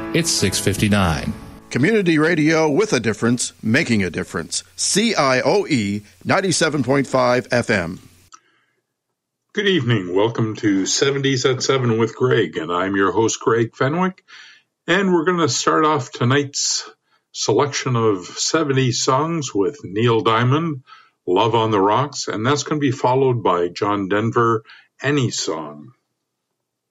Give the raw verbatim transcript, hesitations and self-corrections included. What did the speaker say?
It's six fifty-nine. Community radio with a difference, making a difference. C I O E ninety-seven point five F M. Good evening. Welcome to seventies at seven with Greg, and I'm your host, Greg Fenwick. And we're going to start off tonight's selection of seventies songs with Neil Diamond, Love on the Rocks, and that's going to be followed by John Denver, Any Song.